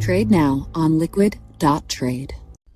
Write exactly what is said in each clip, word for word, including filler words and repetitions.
Trade now on liquid dot trade.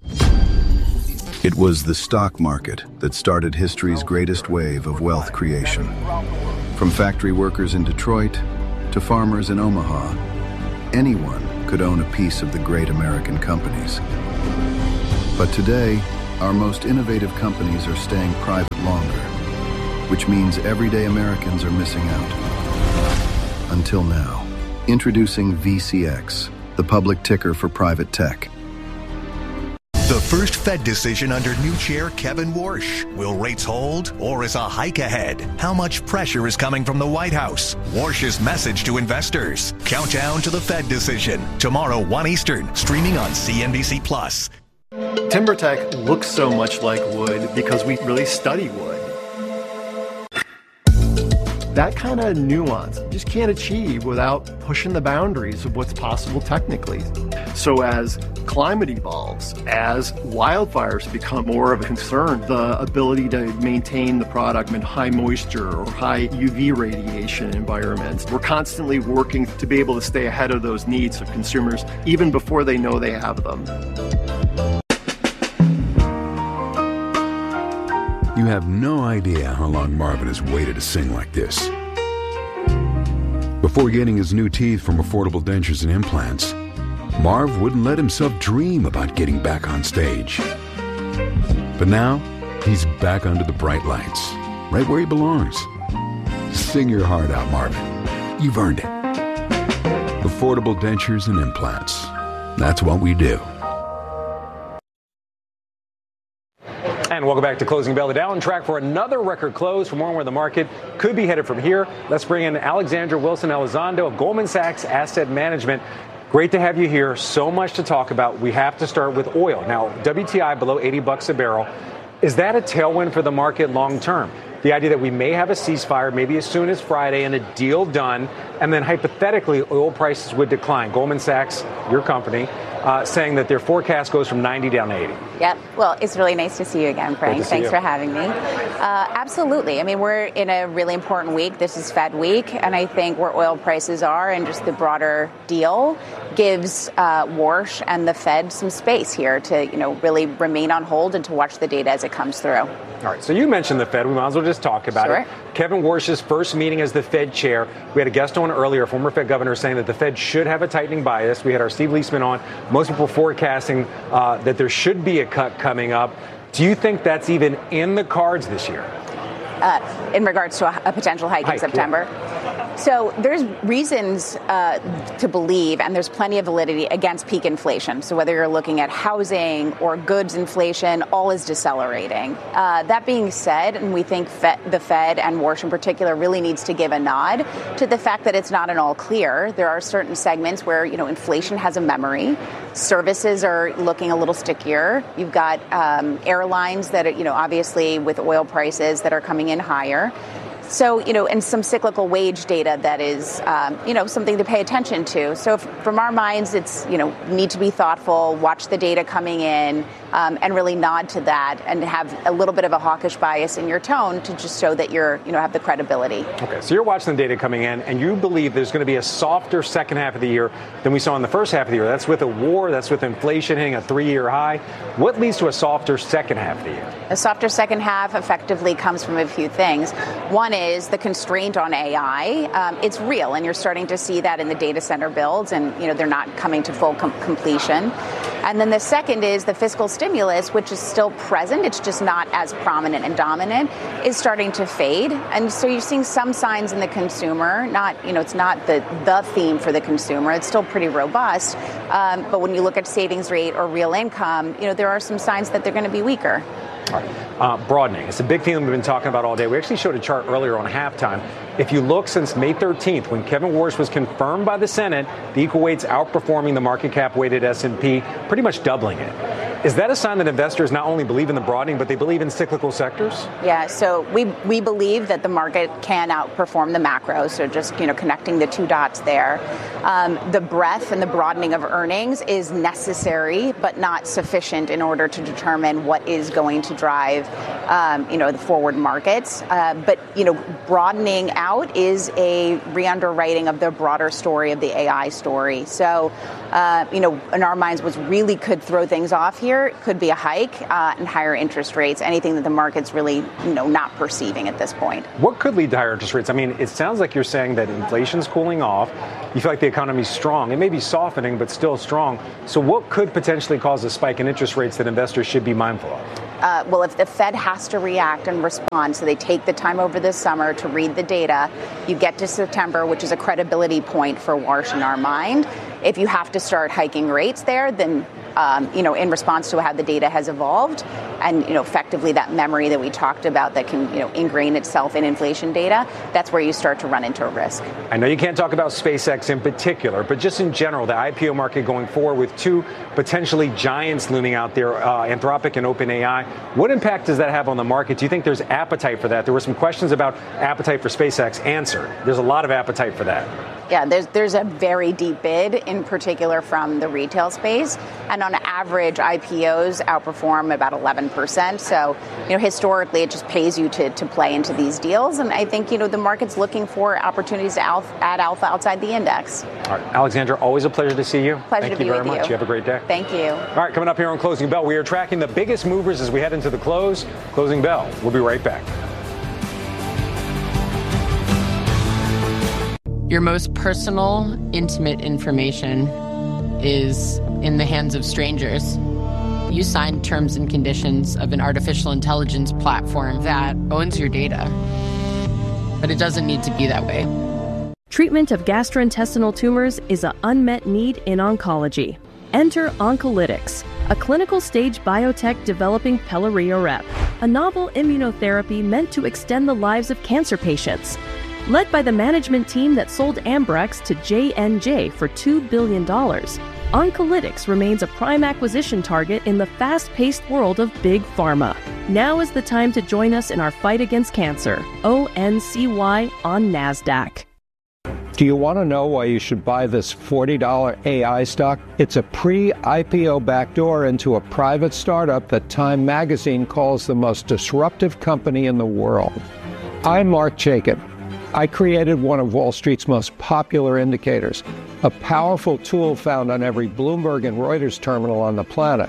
It was the stock market that started history's greatest wave of wealth creation. From factory workers in Detroit to farmers in Omaha, anyone could own a piece of the great American companies. But today, our most innovative companies are staying private longer, which means everyday Americans are missing out. Until now. Introducing V C X, the public ticker for private tech. The first Fed decision under new chair Kevin Warsh. Will rates hold or is a hike ahead? How much pressure is coming from the White House? Warsh's message to investors. Countdown to the Fed decision. Tomorrow, one Eastern, streaming on C N B C Plus. TimberTech looks so much like wood because we really study wood. That kind of nuance you just can't achieve without pushing the boundaries of what's possible technically. So as climate evolves, as wildfires become more of a concern, the ability to maintain the product in high moisture or high U V radiation environments, we're constantly working to be able to stay ahead of those needs of consumers even before they know they have them. You have no idea how long Marvin has waited to sing like this. Before getting his new teeth from Affordable Dentures and Implants, Marv wouldn't let himself dream about getting back on stage. But now, he's back under the bright lights, right where he belongs. Sing your heart out, Marvin. You've earned it. Affordable Dentures and Implants. That's what we do. And welcome back to Closing Bell. The Dow on track for another record close. For more on where the market could be headed from here, let's bring in Alexandra Wilson Elizondo of Goldman Sachs Asset Management. Great to have you here. So much to talk about. We have to start with oil. Now, W T I below eighty bucks a barrel. Is that a tailwind for the market long term? The idea that we may have a ceasefire maybe as soon as Friday and a deal done, and then hypothetically oil prices would decline. Goldman Sachs, your company, uh, saying that their forecast goes from ninety down to eighty. Yep. Well, it's really nice to see you again, Frank. Thanks you. for having me. Uh, absolutely. I mean, we're in a really important week. This is Fed week, and I think where oil prices are and just the broader deal gives uh, Warsh and the Fed some space here to, you know, really remain on hold and to watch the data as it comes through. All right. So you mentioned the Fed. We might as well just talk about sure. it. Kevin Warsh's first meeting as the Fed chair. We had a guest on earlier, former Fed governor, saying that the Fed should have a tightening bias. We had our Steve Leisman on. Most people forecasting uh, that there should be a cut coming up. Do you think that's even in the cards this year? Uh, in regards to a, a potential hike, hike in September? Yeah. So there's reasons uh, to believe, and there's plenty of validity against peak inflation. So whether you're looking at housing or goods inflation, all is decelerating. Uh, that being said, and we think Fed, the Fed and Warsh in particular really needs to give a nod to the fact that it's not an all clear. There are certain segments where, you know, inflation has a memory. Services are looking a little stickier. You've got um, airlines that are, you know, obviously with oil prices that are coming in higher. So, you know, and some cyclical wage data that is, um, you know, something to pay attention to. So f- from our minds, it's, you know, need to be thoughtful, watch the data coming in, um, and really nod to that and have a little bit of a hawkish bias in your tone to just show that you're, you know, have the credibility. Okay, so you're watching the data coming in, and you believe there's going to be a softer second half of the year than we saw in the first half of the year. That's with a war, that's with inflation hitting a three-year high. What leads to a softer second half of the year? A softer second half effectively comes from a few things. One is the constraint on A I. Um, it's real, and you're starting to see that in the data center builds, and you know they're not coming to full com- completion. And then the second is the fiscal stimulus, which is still present. It's just not as prominent and dominant, is starting to fade. And so you're seeing some signs in the consumer. Not, you know, it's not the the theme for the consumer. It's still pretty robust. Um, but when you look at savings rate or real income, you know, there are some signs that they're going to be weaker. All right. Uh, broadening. It's a big theme we've been talking about all day. We actually showed a chart earlier on halftime. If you look since May thirteenth, when Kevin Warsh was confirmed by the Senate, the equal weight's outperforming the market cap weighted S and P, pretty much doubling it. Is that a sign that investors not only believe in the broadening, but they believe in cyclical sectors? Yeah, so we we believe that the market can outperform the macro. So just, you know, connecting the two dots there. Um, the breadth and the broadening of earnings is necessary, but not sufficient in order to determine what is going to drive, um, you know, the forward markets. Uh, but, you know, broadening out is a re-underwriting of the broader story of the A I story. So, uh, you know, in our minds, what really could throw things off here could be a hike uh, and higher interest rates, anything that the market's really, you know, not perceiving at this point. What could lead to higher interest rates? I mean, it sounds like you're saying that inflation's cooling off. You feel like the economy's strong. It may be softening, but still strong. So what could potentially cause a spike in interest rates that investors should be mindful of? Uh, well, if the Fed has to react and respond, so they take the time over this summer to read the data, you get to September, which is a credibility point for Warsh in our mind. If you have to start hiking rates there, then, um, you know, in response to how the data has evolved and, you know, effectively that memory that we talked about that can, you know, ingrain itself in inflation data, that's where you start to run into a risk. I know you can't talk about SpaceX in particular, but just in general, the I P O market going forward with two potentially giants looming out there, uh, Anthropic and OpenAI. What impact does that have on the market? Do you think there's appetite for that? There were some questions about appetite for SpaceX. Answer. There's a lot of appetite for that. Yeah, there's there's a very deep bid, in particular from the retail space. And on average, I P Os outperform about eleven percent. So, you know, historically, it just pays you to, to play into these deals. And I think, you know, the market's looking for opportunities to alpha, add alpha outside the index. All right, Alexandra, always a pleasure to see you. Pleasure Thank to be you very with much. you. You have a great day. Thank you. All right, coming up here on Closing Bell, we are tracking the biggest movers as we head into the close. Closing Bell. We'll be right back. Your most personal, intimate information is in the hands of strangers. You signed terms and conditions of an artificial intelligence platform that owns your data. But it doesn't need to be that way. Treatment of gastrointestinal tumors is an unmet need in oncology. Enter Oncolytics, a clinical stage biotech developing Pelareorep, a novel immunotherapy meant to extend the lives of cancer patients. Led by the management team that sold Ambrex to J and J for two billion dollars, Oncolytics remains a prime acquisition target in the fast-paced world of big pharma. Now is the time to join us in our fight against cancer. O N C Y on NASDAQ. Do you want to know why you should buy this forty dollars A I stock? It's a pre-I P O backdoor into a private startup that Time Magazine calls the most disruptive company in the world. I'm Mark Chaikin. I created one of Wall Street's most popular indicators, a powerful tool found on every Bloomberg and Reuters terminal on the planet.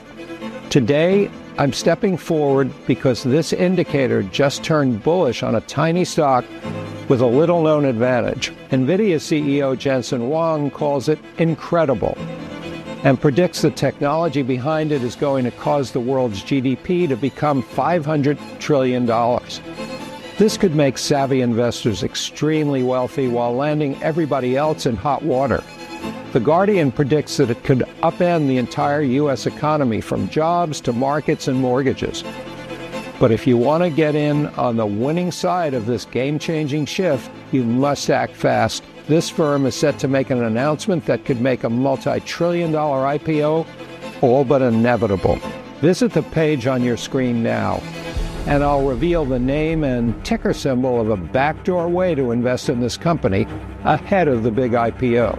Today, I'm stepping forward because this indicator just turned bullish on a tiny stock with a little-known advantage. NVIDIA C E O Jensen Huang calls it incredible and predicts the technology behind it is going to cause the world's G D P to become five hundred trillion dollars. This could make savvy investors extremely wealthy while landing everybody else in hot water. The Guardian predicts that it could upend the entire U S economy from jobs to markets and mortgages. But if you want to get in on the winning side of this game-changing shift, you must act fast. This firm is set to make an announcement that could make a multi-trillion dollar I P O all but inevitable. Visit the page on your screen now, and I'll reveal the name and ticker symbol of a backdoor way to invest in this company ahead of the big I P O.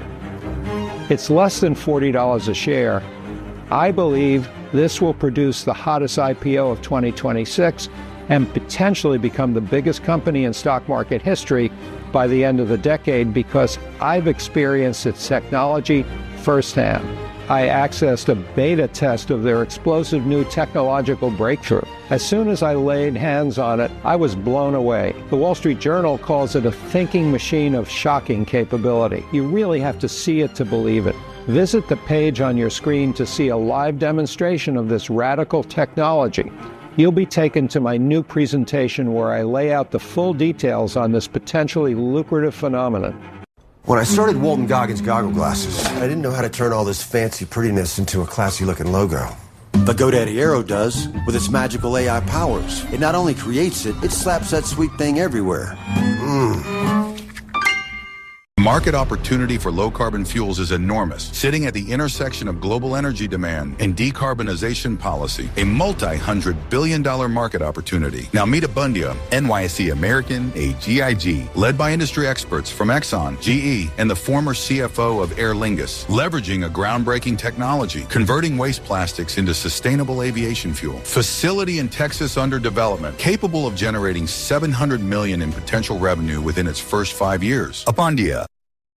It's less than forty dollars a share. I believe this will produce the hottest I P O of twenty twenty-six and potentially become the biggest company in stock market history by the end of the decade because I've experienced its technology firsthand. I accessed a beta test of their explosive new technological breakthrough. As soon as I laid hands on it, I was blown away. The Wall Street Journal calls it a thinking machine of shocking capability. You really have to see it to believe it. Visit the page on your screen to see a live demonstration of this radical technology. You'll be taken to my new presentation where I lay out the full details on this potentially lucrative phenomenon. When I started Walton Goggins Goggle Glasses, I didn't know how to turn all this fancy prettiness into a classy-looking logo. But GoDaddy Aero does, with its magical A I powers. It not only creates it, it slaps that sweet thing everywhere. Mmm. Market opportunity for low-carbon fuels is enormous, sitting at the intersection of global energy demand and decarbonization policy, a multi-hundred billion dollar market opportunity. Now meet Abundia, N Y S E American, a G I G, led by industry experts from Exxon, G E, and the former C F O of Aer Lingus, leveraging a groundbreaking technology, converting waste plastics into sustainable aviation fuel. Facility in Texas under development, capable of generating seven hundred million dollars in potential revenue within its first five years. Abundia.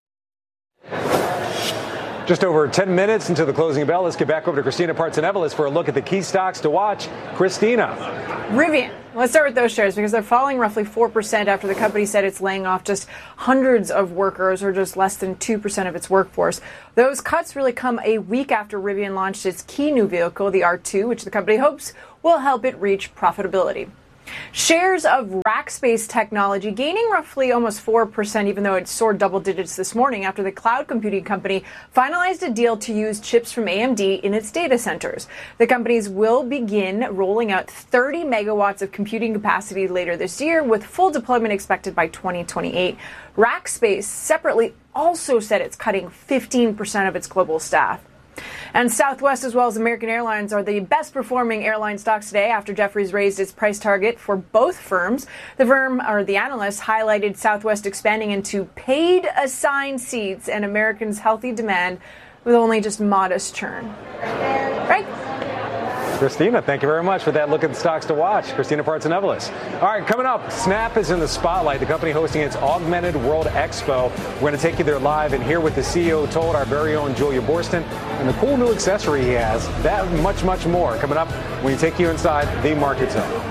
Just over ten minutes into the closing bell. Let's get back over to Christina Partsinevelos for a look at the key stocks to watch. Christina. Rivian. Let's start with those shares because they're falling roughly four percent after the company said it's laying off just hundreds of workers, or just less than two percent of its workforce. Those cuts really come a week after Rivian launched its key new vehicle, the R two, which the company hopes will help it reach profitability. Shares of Rackspace Technology gaining roughly almost four percent, even though it soared double digits this morning after the cloud computing company finalized a deal to use chips from A M D in its data centers. The companies will begin rolling out thirty megawatts of computing capacity later this year, with full deployment expected by twenty twenty-eight. Rackspace separately also said it's cutting fifteen percent of its global staff. And Southwest as well as American Airlines are the best performing airline stocks today after Jefferies raised its price target for both firms. The firm, or the analysts, highlighted Southwest expanding into paid assigned seats and Americans' healthy demand with only just modest churn. Right? Christina, thank you very much for that look at the stocks to watch. Christina Partsinevelos. All right, coming up, Snap is in the spotlight, the company hosting its Augmented World Expo. We're going to take you there live and hear what the C E O told our very own Julia Boorstin and the cool new accessory he has. That and much, much more coming up when we take you inside the Market Zone.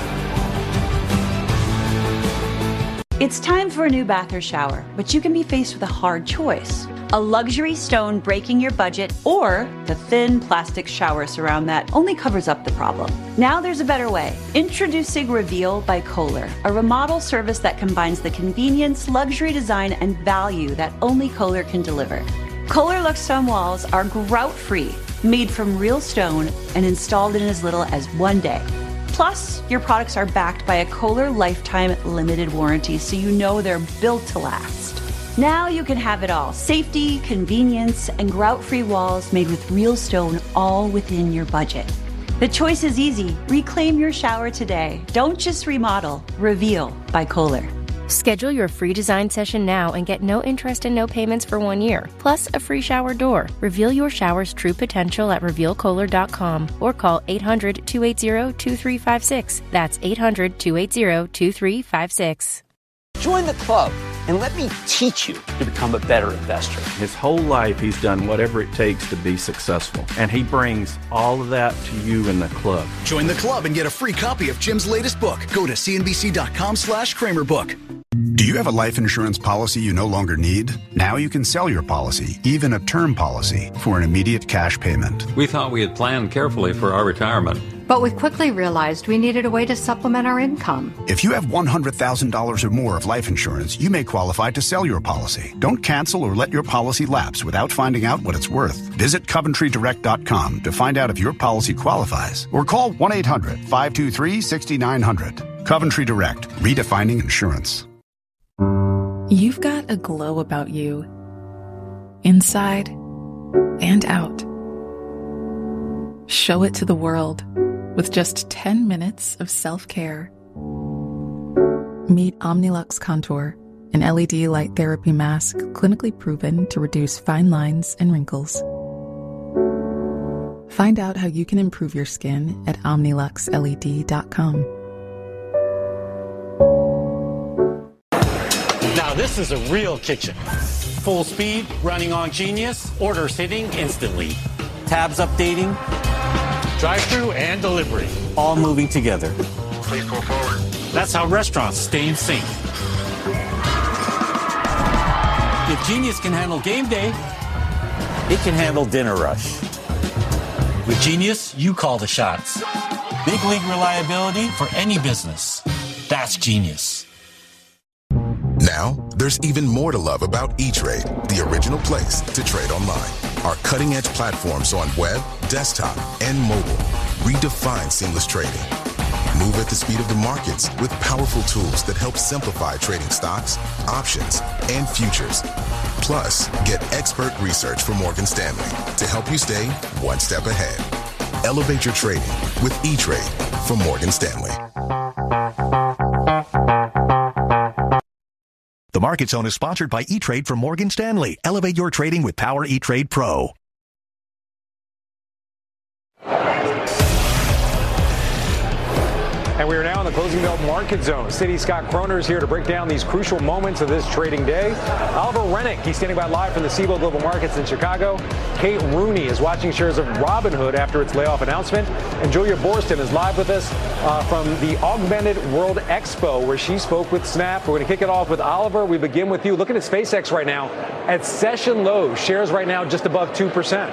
It's time for a new bath or shower, but you can be faced with a hard choice. A luxury stone breaking your budget, or the thin plastic shower surround that only covers up the problem. Now there's a better way. Introducing Reveal by Kohler, a remodel service that combines the convenience, luxury design, and value that only Kohler can deliver. Kohler Luxe Stone walls are grout-free, made from real stone, and installed in as little as one day. Plus, your products are backed by a Kohler Lifetime Limited Warranty, so you know they're built to last. Now you can have it all. Safety, convenience, and grout-free walls made with real stone, all within your budget. The choice is easy. Reclaim your shower today. Don't just remodel. Reveal by Kohler. Schedule your free design session now and get no interest and no payments for one year, plus a free shower door. Reveal your shower's true potential at reveal kohler dot com or call eight hundred, two eight zero, two three five six. That's eight hundred, two eight zero, two three five six. Join the club and let me teach you to become a better investor. His whole life, he's done whatever it takes to be successful, and he brings all of that to you in the club. Join the club and get a free copy of Jim's latest book. Go to C N B C dot com slash Kramer book. Do you have a life insurance policy you no longer need? Now you can sell your policy, even a term policy, for an immediate cash payment. We thought we had planned carefully for our retirement. But we quickly realized we needed a way to supplement our income. If you have one hundred thousand dollars or more of life insurance, you may qualify to sell your policy. Don't cancel or let your policy lapse without finding out what it's worth. Visit Coventry Direct dot com to find out if your policy qualifies, or call one eight hundred, five two three, six nine zero zero. Coventry Direct, redefining insurance. You've got a glow about you, inside and out. Show it to the world with just ten minutes of self-care. Meet Omnilux Contour, an L E D light therapy mask clinically proven to reduce fine lines and wrinkles. Find out how you can improve your skin at omnilux L E D dot com. Now this is a real kitchen. Full speed, running on Genius, orders hitting instantly. Tabs updating, drive-through and delivery, all moving together. Please go forward. That's how restaurants stay in sync. If Genius can handle game day, it can handle dinner rush. With Genius, you call the shots. Big league reliability for any business. That's Genius. Now, there's even more to love about E-Trade, the original place to trade online. Our cutting-edge platforms on web, desktop, and mobile redefine seamless trading. Move at the speed of the markets with powerful tools that help simplify trading stocks, options, and futures. Plus, get expert research from Morgan Stanley to help you stay one step ahead. Elevate your trading with E-Trade from Morgan Stanley. The Market Zone is sponsored by E-Trade from Morgan Stanley. Elevate your trading with Power E-Trade Pro. And we are now in the Closing Bell Market Zone. Citi Scott Kroner is here to break down these crucial moments of this trading day. Oliver Rennick, he's standing by live from the Cboe Global Markets in Chicago. Kate Rooney is watching shares of Robinhood after its layoff announcement. And Julia Boorstin is live with us uh, from the Augmented World Expo, where she spoke with Snap. We're going to kick it off with Oliver. We begin with you. Looking at SpaceX right now at session lows. Shares right now just above two percent.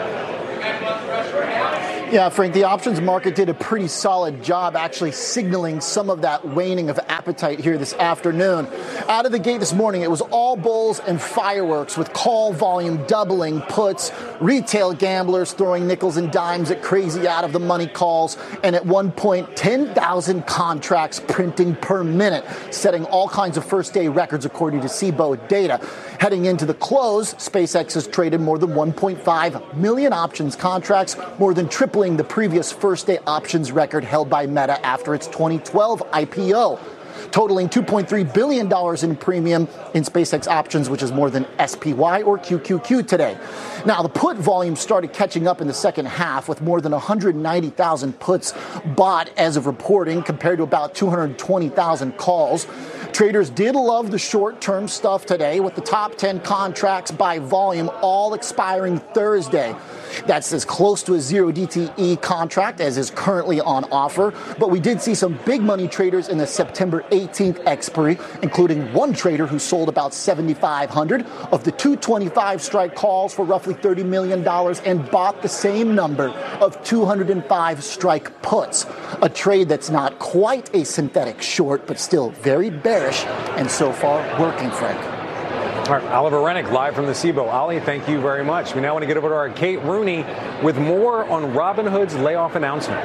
Yeah, Frank, the options market did a pretty solid job actually signaling some of that waning of appetite here this afternoon. Out of the gate this morning, it was all bulls and fireworks with call volume doubling, puts, retail gamblers throwing nickels and dimes at crazy out of the money calls, and at one point, ten thousand contracts printing per minute, setting all kinds of first day records according to Cboe data. Heading into the close, SpaceX has traded more than one point five million options contracts, more than tripling the previous first-day options record held by Meta after its twenty twelve I P O, totaling two point three billion dollars in premium in SpaceX options, which is more than S P Y or Q Q Q today. Now, the put volume started catching up in the second half with more than one hundred ninety thousand puts bought as of reporting compared to about two hundred twenty thousand calls. Traders did love the short-term stuff today, with the top ten contracts by volume all expiring Thursday. That's as close to a zero D T E contract as is currently on offer. But we did see some big money traders in the September eighteenth expiry, including one trader who sold about seventy-five hundred of the two twenty-five strike calls for roughly thirty million dollars and bought the same number of two hundred five strike puts. A trade that's not quite a synthetic short, but still very bearish and so far working, Frank. All right, Oliver Rennick, live from the Cboe. Ollie, thank you very much. We now want to get over to our Kate Rooney with more on Robinhood's layoff announcement.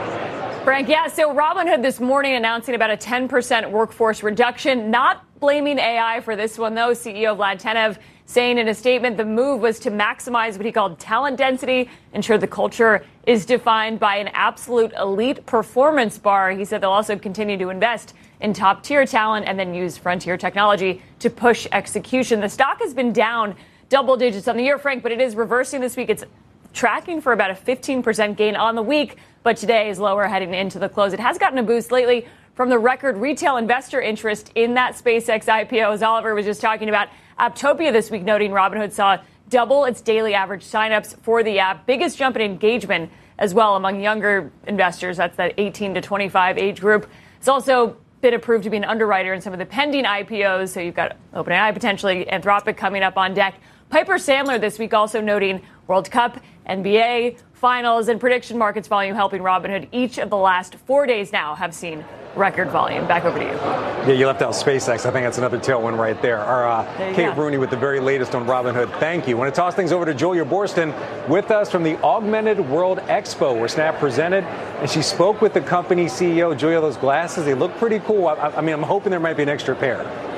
Frank, yeah, so Robinhood this morning announcing about a ten percent workforce reduction, not blaming A I for this one, though. C E O Vlad Tenev saying in a statement the move was to maximize what he called talent density, ensure the culture is defined by an absolute elite performance bar. He said they'll also continue to invest in top-tier talent and then use frontier technology to push execution. The stock has been down double digits on the year, Frank, but it is reversing this week. It's tracking for about a fifteen percent gain on the week, but today is lower heading into the close. It has gotten a boost lately from the record retail investor interest in that SpaceX I P O, as Oliver was just talking about. Apptopia this week noting Robinhood saw double its daily average signups for the app. Biggest jump in engagement as well among younger investors. That's that eighteen to twenty-five age group. It's also been approved to be an underwriter in some of the pending I P Os. So you've got OpenAI, potentially Anthropic coming up on deck. Piper Sandler this week also noting World Cup, N B A finals, and prediction markets volume helping Robinhood. Each of the last four days now have seen record volume. Back over to you. Yeah, you left out SpaceX. I think that's another tailwind right there. Our uh, Kate go. Rooney with the very latest on Robinhood. Thank you. I want to toss things over to Julia Boorstin with us from the Augmented World Expo, where Snap presented, and she spoke with the company C E O. Julia, those glasses, they look pretty cool. I, I mean, I'm hoping there might be an extra pair.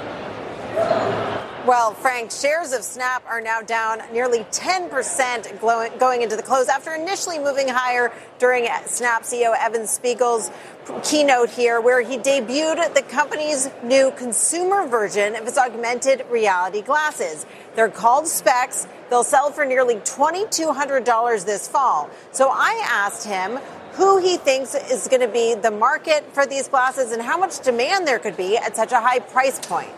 Well, Frank, shares of Snap are now down nearly ten percent going into the close after initially moving higher during Snap C E O Evan Spiegel's keynote here, where he debuted the company's new consumer version of its augmented reality glasses. They're called Specs. They'll sell for nearly two thousand two hundred dollars this fall. So I asked him who he thinks is going to be the market for these glasses and how much demand there could be at such a high price point.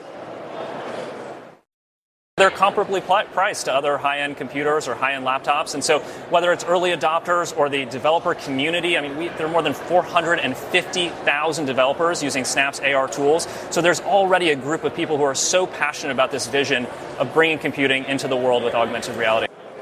They're comparably priced to other high-end computers or high-end laptops. And so whether it's early adopters or the developer community, I mean, we, there are more than four hundred fifty thousand developers using Snap's A R tools. So there's already a group of people who are so passionate about this vision of bringing computing into the world with augmented reality.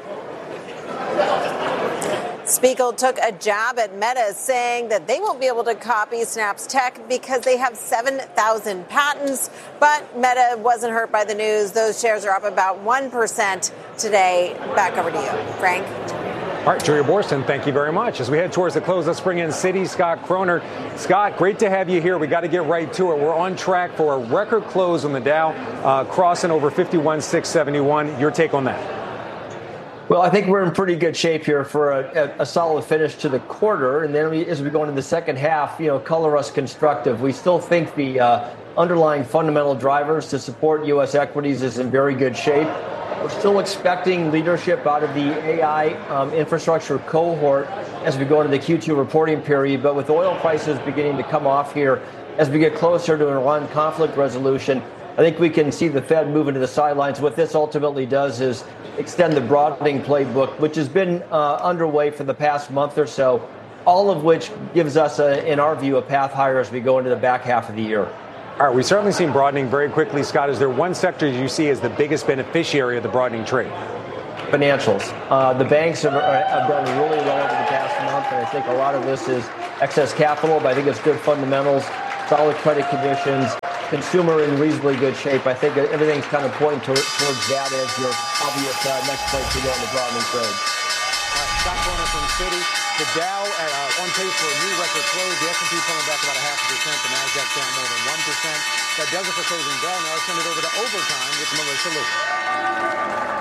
Spiegel took a jab at Meta, saying that they won't be able to copy Snap's tech because they have seven thousand patents. But Meta wasn't hurt by the news. Those shares are up about one percent today. Back over to you, Frank. All right, Julia Boorstin, thank you very much. As we head towards the close, let's bring in Citi Scott Kroner. Scott, great to have you here. We got to get right to it. We're on track for a record close on the Dow, uh, crossing over fifty-one six seventy-one. Your take on that? Well, I think we're in pretty good shape here for a, a, a solid finish to the quarter. And then we, as we go into the second half, you know, color us constructive. We still think the uh, underlying fundamental drivers to support U S equities is in very good shape. We're still expecting leadership out of the A I um, infrastructure cohort as we go into the Q two reporting period. But with oil prices beginning to come off here as we get closer to an Iran conflict resolution, I think we can see the Fed move into the sidelines. What this ultimately does is extend the broadening playbook, which has been uh, underway for the past month or so, all of which gives us, a, in our view, a path higher as we go into the back half of the year. All right, we've certainly seen broadening very quickly. Scott, is there one sector you see as the biggest beneficiary of the broadening trade? Financials. Uh, the banks have, have done really well over the past month, and I think a lot of this is excess capital, but I think it's good fundamentals, solid credit conditions, consumer in reasonably good shape. I think everything's kind of pointing to, towards that as your obvious uh, next place to go in the broadening trade. All right, Scott Kroner from Citi. The Dow at, uh, on pace for a new record close. The S and P pulling back about a half a percent. The Nasdaq down more than one percent. That does it for Closing Bell. Now let's send it over to Overtime with Melissa Lee.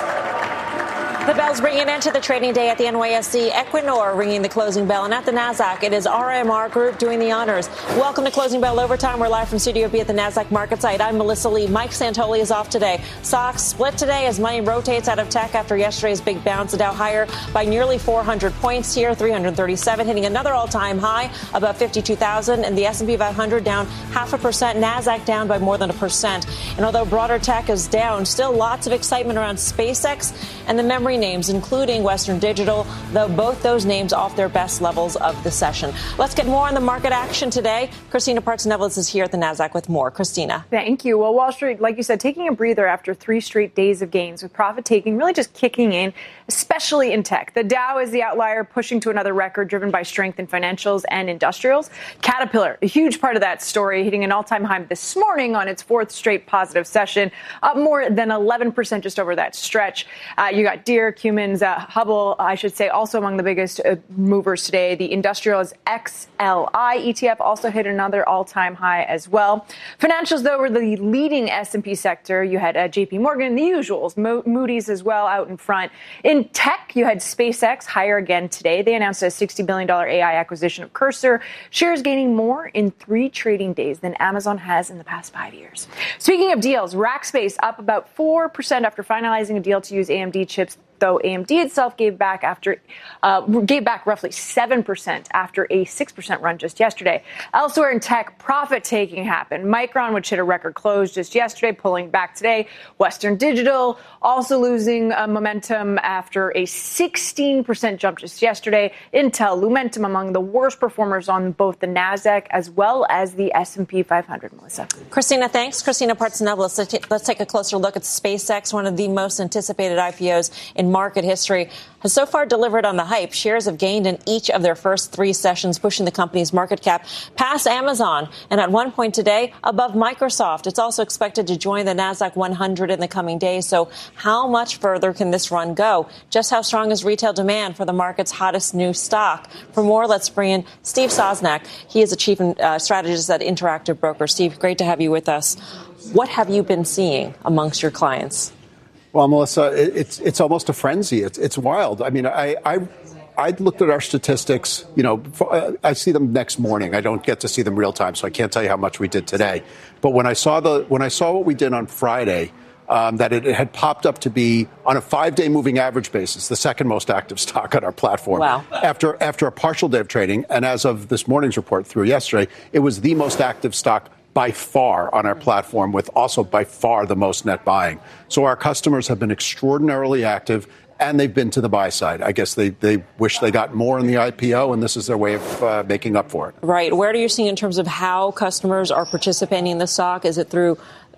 The bells bringing an end to the trading day at the N Y S E. Equinor ringing the closing bell. And at the Nasdaq, it is R M R Group doing the honors. Welcome to Closing Bell Overtime. We're live from Studio B at the Nasdaq market site. I'm Melissa Lee. Mike Santoli is off today. Stocks split today as money rotates out of tech after yesterday's big bounce. The Dow higher by nearly four hundred points here, three hundred thirty-seven, hitting another all-time high, about fifty-two thousand. And the S and P five hundred down half a percent. Nasdaq down by more than a percent. And although broader tech is down, still lots of excitement around SpaceX and the memory names, including Western Digital, though both those names off their best levels of the session. Let's get more on the market action today. Christina Partsinevelos is here at the Nasdaq with more. Christina. Thank you. Well, Wall Street, like you said, taking a breather after three straight days of gains, with profit taking really just kicking in, especially in tech. The Dow is the outlier, pushing to another record driven by strength in financials and industrials. Caterpillar, a huge part of that story, hitting an all-time high this morning on its fourth straight positive session, up more than eleven percent just over that stretch. Uh, you got Deere, Cummins, Uh, Hubble, I should say, also among the biggest uh, movers today. The industrials X L I E T F also hit another all-time high as well. Financials, though, were the leading S and P sector. You had uh, J P Morgan, the usuals, Mo- Moody's as well out in front. In tech, you had SpaceX higher again today. They announced a sixty billion dollars A I acquisition of Cursor. Shares gaining more in three trading days than Amazon has in the past five years. Speaking of deals, Rackspace up about four percent after finalizing a deal to use A M D chips, though A M D itself gave back after uh, gave back roughly seven percent after a six percent run just yesterday. Elsewhere in tech, profit taking happened. Micron, which hit a record close just yesterday, pulling back today. Western Digital also losing uh, momentum after a sixteen percent jump just yesterday. Intel, Lumentum among the worst performers on both the Nasdaq as well as the S and P five hundred. Melissa. Christina, thanks. Christina Partsinevelos. Let's, t- let's take a closer look at SpaceX, one of the most anticipated I P Os in market history, has so far delivered on the hype. Shares have gained in each of their first three sessions, pushing the company's market cap past Amazon and at one point today above Microsoft. It's also expected to join the Nasdaq one hundred in the coming days. So how much further can this run go? Just how strong is retail demand for the market's hottest new stock? For more, let's bring in Steve Sosnak. He is a chief uh, strategist at Interactive Brokers. Steve, great to have you with us. What have you been seeing amongst your clients? Well, Melissa, it's it's almost a frenzy. It's it's wild. I mean, I I I looked at our statistics. You know, I see them next morning. I don't get to see them real time, so I can't tell you how much we did today. But when I saw the when I saw what we did on Friday, um, that it, it had popped up to be on a five-day moving average basis, the second most active stock on our platform. Wow. After after a partial day of trading, and as of this morning's report through yesterday, it was the most active stock by far on our platform, with also by far the most net buying. So our customers have been extraordinarily active, and they've been to the buy side. I guess they, they wish they got more in the I P O, and this is their way of uh, making up for it. Right. Where do you see in terms of how customers are participating in the stock? Is it through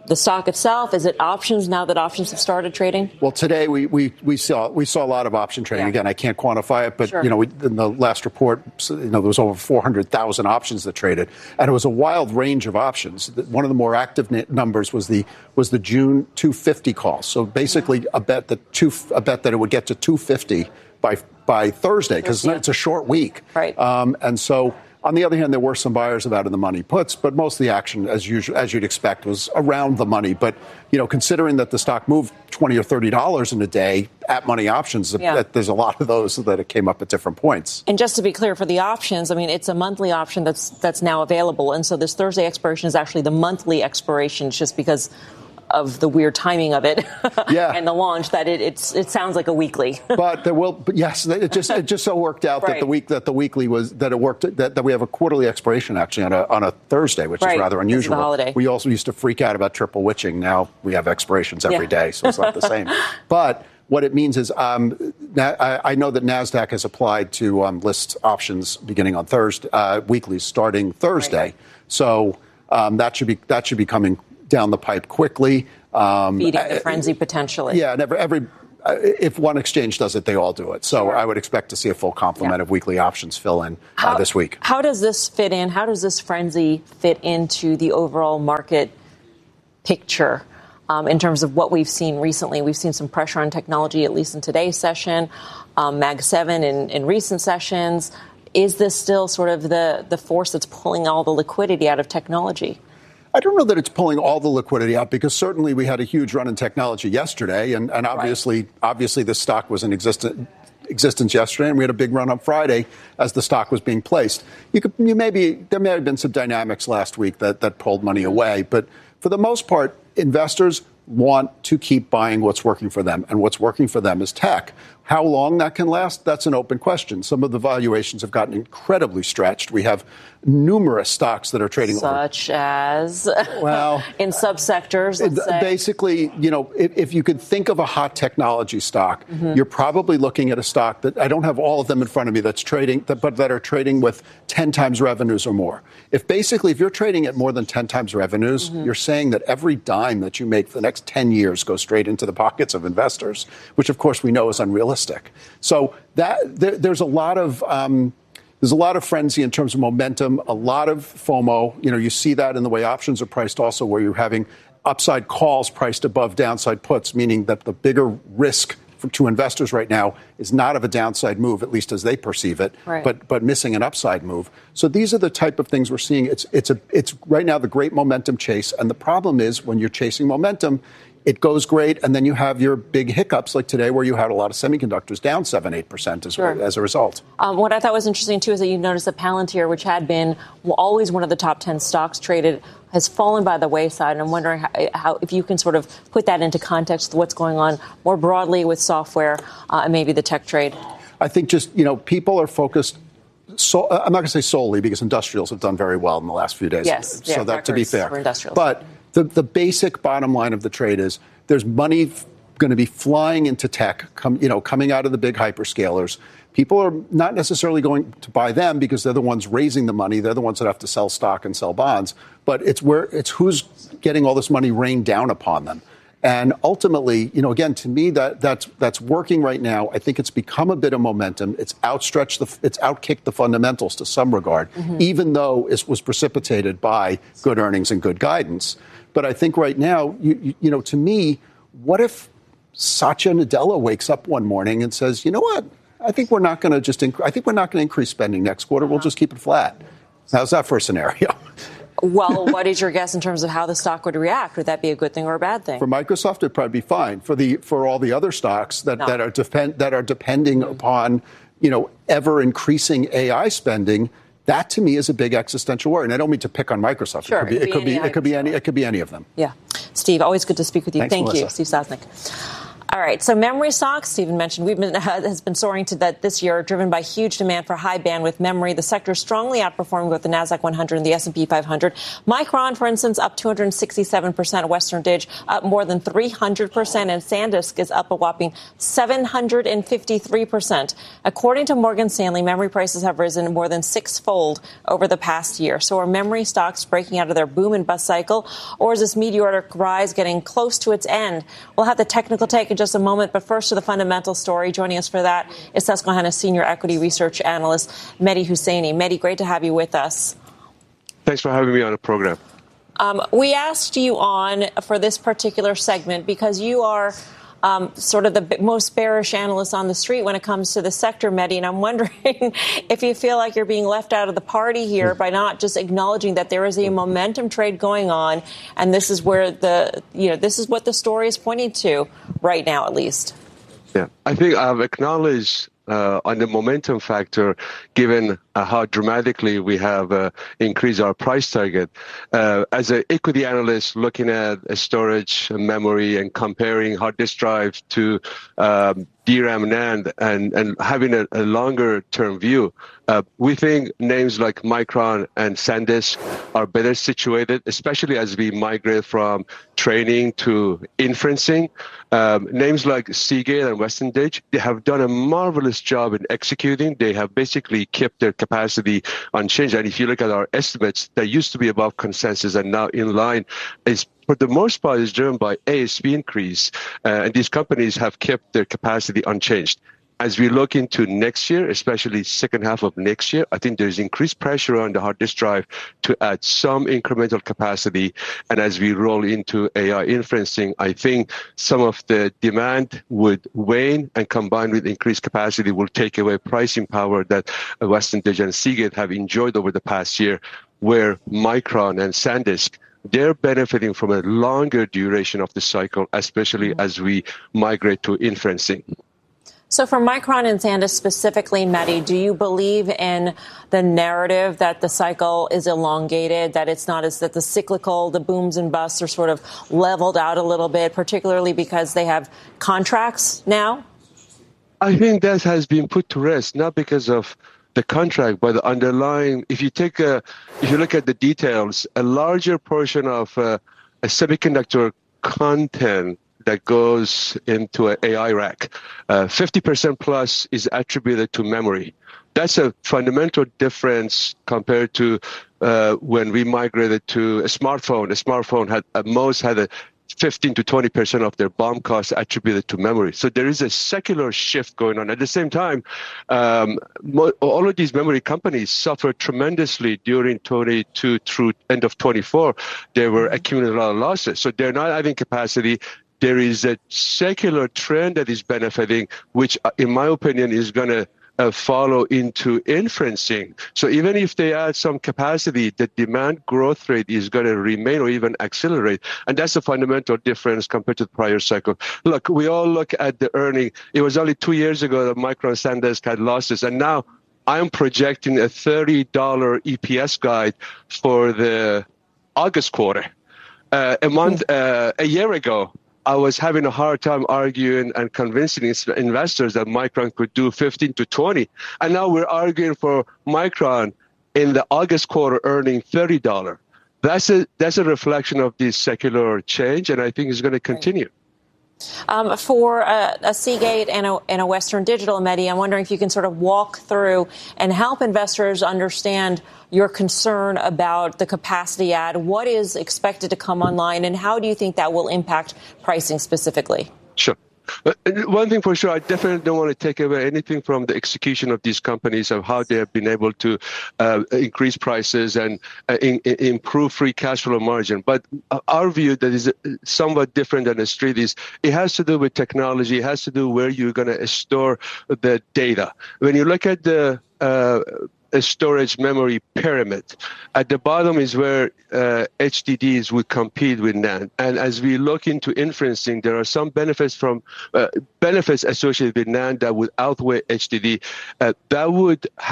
the stock itself? Is it options now that options have started trading? Well, today we, we, we saw we saw a lot of option trading. Yeah. Again, I can't quantify it, but sure. you know, we, in the last report, you know, there was over four hundred thousand options that traded, and it was a wild range of options. One of the more active numbers was the was the June two fifty call. So basically, a bet that two a bet that it would get to two fifty by by Thursday because yeah. it's a short week. Right. Um, and so. On the other hand, there were some buyers of out of the money puts, but most of the action, as usual, as you'd expect, was around the money. But you know, considering that the stock moved twenty or thirty dollars in a day at money options, yeah. that there's a lot of those that it came up at different points. And just to be clear, for the options, I mean, it's a monthly option that's that's now available, and so this Thursday expiration is actually the monthly expiration, just because of the weird timing of it yeah. and the launch that it it's it sounds like a weekly. But there will but yes, it just it just so worked out right. that the week that the weekly was that it worked that, that we have a quarterly expiration actually on a on a Thursday, which right. is rather unusual. It's the holiday. We also used to freak out about triple witching. Now we have expirations every yeah. day, so it's not the same. But what it means is um, I, I know that NASDAQ has applied to um, list options beginning on Thursday, uh, weeklies starting Thursday. Right. So um, that should be that should be coming down the pipe quickly. Um, Feeding the frenzy potentially. Yeah, and every, every uh, if one exchange does it, they all do it. So sure. I would expect to see a full complement yeah. of weekly options fill in uh, how, this week. How does this fit in? How does this frenzy fit into the overall market picture um, in terms of what we've seen recently? We've seen some pressure on technology, at least in today's session, um, Mag seven in, in recent sessions. Is this still sort of the, the force that's pulling all the liquidity out of technology? I don't know that it's pulling all the liquidity out because certainly we had a huge run in technology yesterday, and, and obviously, right. obviously, the stock was in existence existence yesterday, and we had a big run on Friday as the stock was being placed. You could, you maybe there may have been some dynamics last week that that pulled money away, but for the most part, investors want to keep buying what's working for them, and what's working for them is tech. How long that can last, that's an open question. Some of the valuations have gotten incredibly stretched. We have numerous stocks that are trading Such over. as, well, in subsectors, let's say. Basically, you know, if, if you could think of a hot technology stock, mm-hmm. you're probably looking at a stock that, I don't have all of them in front of me, that's trading, that, but that are trading with ten times revenues or more. If basically, if you're trading at more than ten times revenues, mm-hmm. you're saying that every dime that you make for the next ten years goes straight into the pockets of investors, which of course we know is unrealistic. So that there, there's a lot of um, there's a lot of frenzy in terms of momentum, a lot of FOMO. You know, you see that in the way options are priced also, where you're having upside calls priced above downside puts, meaning that the bigger risk for, to investors right now is not of a downside move, at least as they perceive it, right. but but missing an upside move. So these are the type of things we're seeing. It's it's a it's right now the great momentum chase, and the problem is when you're chasing momentum, it goes great, and then you have your big hiccups like today where you had a lot of semiconductors down seven, eight percent as, sure. as a result. Um, what I thought was interesting, too, is that you noticed that Palantir, which had been always one of the top ten stocks traded, has fallen by the wayside. And I'm wondering how, how if you can sort of put that into context with what's going on more broadly with software uh, and maybe the tech trade. I think just, you know, people are focused. So, I'm not going to say solely because industrials have done very well in the last few days. Yes, so that to be fair. For industrials. But the, the basic bottom line of the trade is there's money f- going to be flying into tech, come, you know, coming out of the big hyperscalers. People are not necessarily going to buy them because they're the ones raising the money. They're the ones that have to sell stock and sell bonds. But it's where it's who's getting all this money rained down upon them. And ultimately, you know, again, to me, that that's that's working right now. I think it's become a bit of momentum. It's outstretched the, it's outkicked the fundamentals to some regard, mm-hmm. even though it was precipitated by good earnings and good guidance. But I think right now, you, you, you know, to me, what if Satya Nadella wakes up one morning and says, you know what, I think we're not going to just, inc- I think we're not going to increase spending next quarter. We'll just keep it flat. How's that for a scenario? Well, what is your guess in terms of how the stock would react? Would that be a good thing or a bad thing? For Microsoft, it'd probably be fine. For the for all the other stocks that, no. that are depend, that are depending mm-hmm. upon, you know, ever increasing A I spending, that to me is a big existential worry. And I don't mean to pick on Microsoft. Sure, it could be it could be, it could be any it could be any of them. Yeah, Steve, always good to speak with you. Thanks, Thank Melissa. you, Steve Sosnick. All right. So memory stocks, Stephen mentioned, we've been, uh, has been soaring to that this year, driven by huge demand for high bandwidth memory. The sector strongly outperforming both the NASDAQ one hundred and the S and P five hundred. Micron, for instance, up two hundred sixty-seven percent. Western Dig up more than three hundred percent. And SanDisk is up a whopping seven hundred fifty-three percent. According to Morgan Stanley, memory prices have risen more than sixfold over the past year. So are memory stocks breaking out of their boom and bust cycle, or is this meteoric rise getting close to its end? We'll have the technical take in just a moment, but first to the fundamental story. Joining us for that is Susquehanna Senior Equity Research Analyst Mehdi Hosseini. Mehdi, great to have you with us. Thanks for having me on the program. Um, we asked you on for this particular segment because you are um, sort of the most bearish analyst on the street when it comes to the sector, Mehdi, and I'm wondering if you feel like you're being left out of the party here by not just acknowledging that there is a momentum trade going on, and this is where the, you know, this is what the story is pointing to right now, at least. Yeah, I think I've acknowledged Uh, on the momentum factor, given uh, how dramatically we have uh, increased our price target. Uh, as an equity analyst looking at uh, storage and memory and comparing hard disk drive to um, D RAM and NAND and, and having a, a longer term view, uh, we think names like Micron and SanDisk are better situated, especially as we migrate from training to inferencing. Um, names like Seagate and Western Dig, they have done a marvelous job in executing. They have basically kept their capacity unchanged. And if you look at our estimates, they used to be above consensus and now in line. Is for the most part is driven by A S P increase, uh, and these companies have kept their capacity unchanged. As we look into next year, especially second half of next year, I think there's increased pressure on the hard disk drive to add some incremental capacity. And as we roll into A I inferencing, I think some of the demand would wane, and combined with increased capacity will take away pricing power that Western Dig and Seagate have enjoyed over the past year, where Micron and SanDisk, they're benefiting from a longer duration of the cycle, especially as we migrate to inferencing. So for Micron and SanDisk specifically, Mehdi, do you believe in the narrative that the cycle is elongated, that it's not as that the cyclical, the booms and busts are sort of leveled out a little bit, particularly because they have contracts now? I think that has been put to rest, not because of the contract, but the underlying. If you take a, if you look at the details, a larger portion of uh, a semiconductor content that goes into an A I rack, uh, fifty percent plus is attributed to memory. That's a fundamental difference compared to uh, when we migrated to a smartphone. A smartphone had at most had a fifteen to twenty percent of their BOM costs attributed to memory. So there is a secular shift going on. At the same time, um, mo- all of these memory companies suffered tremendously during twenty-two through end of twenty-four. They were accumulating a lot of losses. So they're not having capacity. There is a secular trend that is benefiting, which, in my opinion, is going to uh, follow into inferencing. So even if they add some capacity, the demand growth rate is going to remain or even accelerate. And that's a fundamental difference compared to the prior cycle. Look, we all look at the earning. It was only two years ago that Micron and SanDisk had losses. And now I'm projecting a thirty dollars E P S guide for the August quarter. Uh, a month, uh, a year ago, I was having a hard time arguing and convincing investors that Micron could do fifteen to twenty. And now we're arguing for Micron in the August quarter earning thirty dollars. That's a, that's a reflection of this secular change, and I think it's going to continue. Um, for a, a Seagate and a, and a Western Digital, Mehdi, I'm wondering if you can sort of walk through and help investors understand your concern about the capacity add. What is expected to come online, and how do you think that will impact pricing specifically? Sure. Uh, one thing for sure, I definitely don't want to take away anything from the execution of these companies, of how they have been able to uh, increase prices and uh, in, in improve free cash flow margin. But our view that is somewhat different than the street is it has to do with technology. It has to do where you're going to store the data. When you look at the uh, a storage memory pyramid. At the bottom is where uh, H D Ds would compete with NAND. And as we look into inferencing, there are some benefits from uh, benefits associated with NAND that would outweigh H D D. Uh, that would have a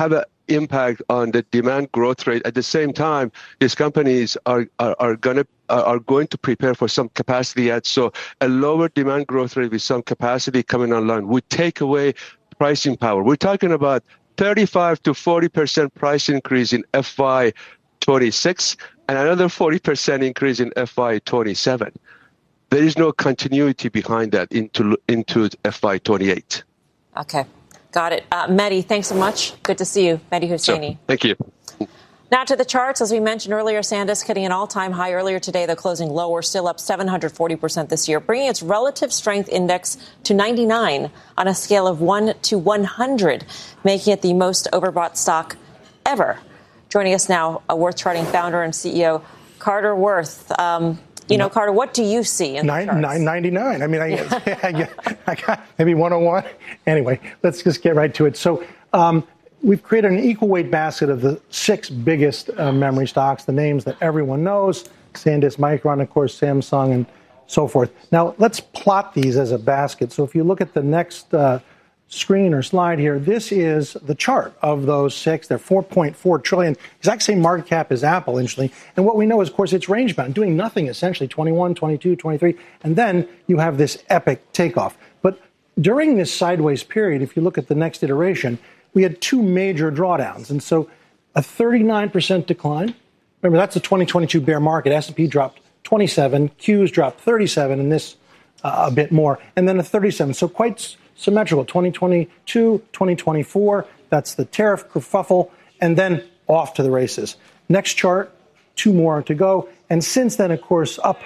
impact on the demand growth rate. At the same time, these companies are are, are going to are going to prepare for some capacity adds. So a lower demand growth rate with some capacity coming online would take away pricing power. We're talking about thirty-five to forty percent price increase in F Y twenty-six and another forty percent increase in F Y twenty-seven. There is no continuity behind that into into F Y twenty-eight. Okay, got it. Uh, Mehdi, thanks so much. Good to see you. Mehdi Hosseini. Sure. Thank you. Now to the charts. As we mentioned earlier, SanDisk hitting an all-time high earlier today. They're closing lower, still up seven hundred forty percent this year, bringing its relative strength index to ninety-nine on a scale of one to one hundred, making it the most overbought stock ever. Joining us now, a Worth Charting founder and C E O, Carter Worth. Um, you know, Carter, what do you see in the Nine, charts? nine ninety-nine. I mean, I, I, I got maybe one oh one. Anyway, let's just get right to it. So um, we've created an equal weight basket of the six biggest uh, memory stocks, the names that everyone knows, SanDisk, Micron, of course, Samsung, and so forth. Now, let's plot these as a basket. So if you look at the next uh, screen or slide here, this is the chart of those six. They're four point four trillion, exact same market cap as Apple, interestingly. And what we know is, of course, it's range bound, doing nothing essentially, twenty-one, twenty-two, twenty-three. And then you have this epic takeoff. But during this sideways period, if you look at the next iteration, we had two major drawdowns. And so a thirty-nine percent decline. Remember, that's the twenty twenty-two bear market. S and P dropped twenty-seven, Q's dropped thirty-seven, and this uh, a bit more. And then a thirty-seven. So quite symmetrical, twenty twenty-two, twenty twenty-four, that's the tariff kerfuffle, and then off to the races. Next chart, two more to go. And since then, of course, up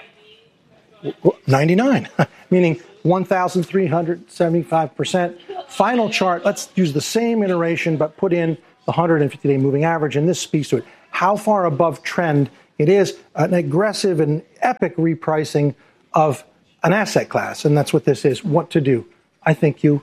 ninety-nine, meaning one thousand three hundred seventy-five percent. Final chart, let's use the same iteration, but put in the one hundred fifty-day moving average, and this speaks to it. How far above trend it is, an aggressive and epic repricing of an asset class, and that's what this is, what to do. I think you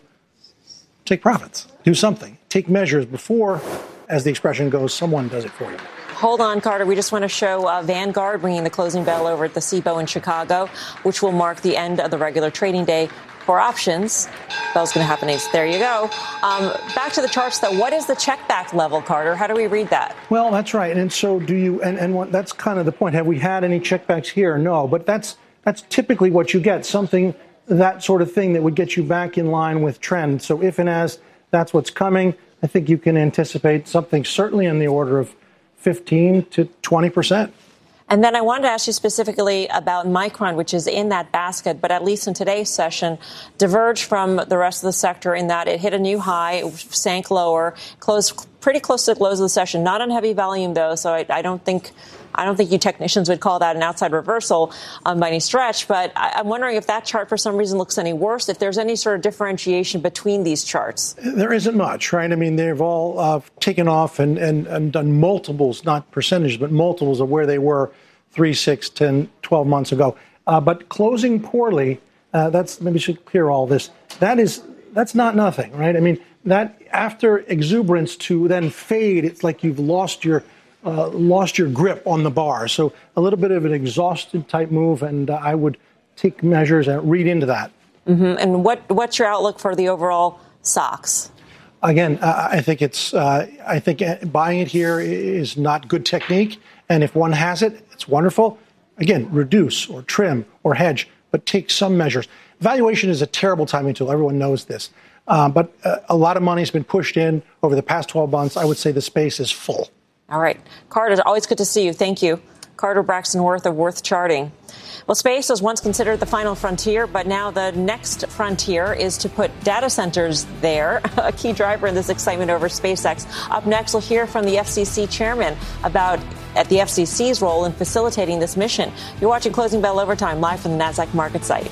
take profits, do something, take measures before, as the expression goes, someone does it for you. Hold on, Carter. We just want to show uh, Vanguard ringing the closing bell over at the C B O in Chicago, which will mark the end of the regular trading day for options. Bell's going to happen. There you go. Um, back to the charts, though. What is the check back level, Carter? How do we read that? Well, that's right. And so do you, and, and what, that's kind of the point. Have we had any checkbacks here? No, but that's that's typically what you get, something, that sort of thing that would get you back in line with trend. So if and as that's what's coming, I think you can anticipate something certainly in the order of fifteen to twenty percent. And then I wanted to ask you specifically about Micron, which is in that basket, but at least in today's session, diverged from the rest of the sector in that it hit a new high, it sank lower, closed pretty close to the close of the session. Not on heavy volume, though, so I, I don't think I don't think you technicians would call that an outside reversal um, by any stretch. But I, I'm wondering if that chart for some reason looks any worse, if there's any sort of differentiation between these charts. There isn't much, right? I mean, they've all uh, taken off and, and, and done multiples, not percentages, but multiples of where they were three, six, ten, twelve months ago. Uh, but closing poorly, uh, that's maybe should clear all this. That is, that's not nothing, right? I mean, that after exuberance to then fade, it's like you've lost your uh, lost your grip on the bar. So a little bit of an exhausted type move, and uh, I would take measures and read into that. Mm-hmm. And what what's your outlook for the overall stocks? Again, uh, I think it's uh, I think buying it here is not good technique. And if one has it, it's wonderful. Again, reduce or trim or hedge, but take some measures. Valuation is a terrible timing tool. Everyone knows this. Uh, but uh, a lot of money has been pushed in over the past twelve months. I would say the space is full. All right. Carter, always good to see you. Thank you. Carter Braxton Worth of Worth Charting. Well, space was once considered the final frontier, but now the next frontier is to put data centers there, a key driver in this excitement over SpaceX. Up next, we'll hear from the F C C chairman about at the F C C's role in facilitating this mission. You're watching Closing Bell Overtime live from the NASDAQ market site.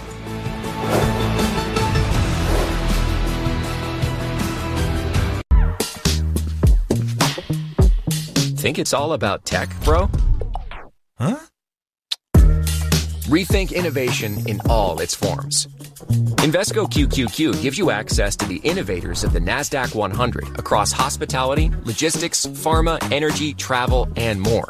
Think it's all about tech, bro? Huh? Rethink innovation in all its forms. Invesco Q Q Q gives you access to the innovators of the NASDAQ one hundred across hospitality, logistics, pharma, energy, travel, and more.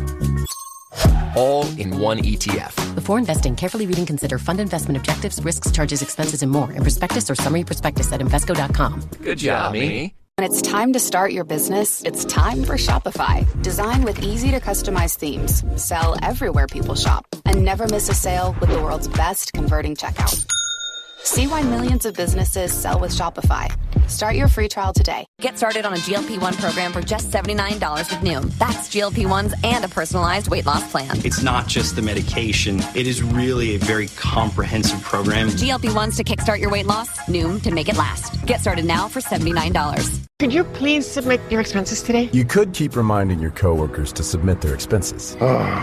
All in one E T F. Before investing, carefully read and consider fund investment objectives, risks, charges, expenses, and more in prospectus or summary prospectus at Invesco dot com. Good job, me. When it's time to start your business, it's time for Shopify. Designed with easy to customize themes, sell everywhere people shop, and never miss a sale with the world's best converting checkout. See why millions of businesses sell with Shopify. Start your free trial today. Get started on a G L P one program for just seventy-nine dollars with Noom. That's G L P ones and a personalized weight loss plan. It's not just the medication. It is really a very comprehensive program. G L P ones to kickstart your weight loss. Noom to make it last. Get started now for seventy-nine dollars. Could you please submit your expenses today? You could keep reminding your coworkers to submit their expenses.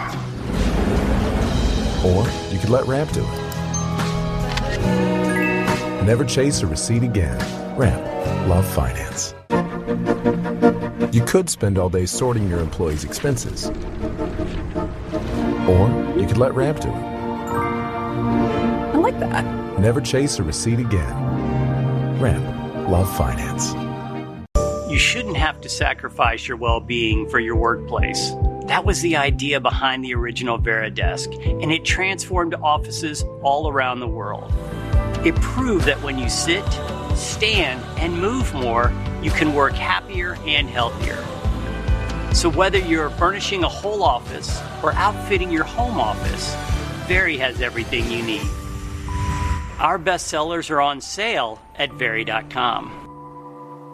Or you could let Ramp do it. Never chase a receipt again. Ramp. Love finance. You could spend all day sorting your employees' expenses. Or you could let Ramp do it. I like that. Never chase a receipt again. Ramp. Love finance. You shouldn't have to sacrifice your well-being for your workplace. That was the idea behind the original VeriDesk, and it transformed offices all around the world. It proved that when you sit, stand, and move more, you can work happier and healthier. So whether you're furnishing a whole office or outfitting your home office, Veri has everything you need. Our bestsellers are on sale at Veri dot com.